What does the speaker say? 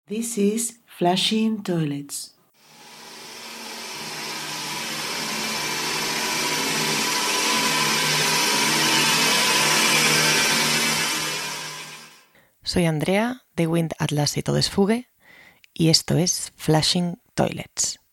This is Flashing Toilets. Soy Andrea de Wind Atlas y Todesfuge y esto es Flashing Toilets.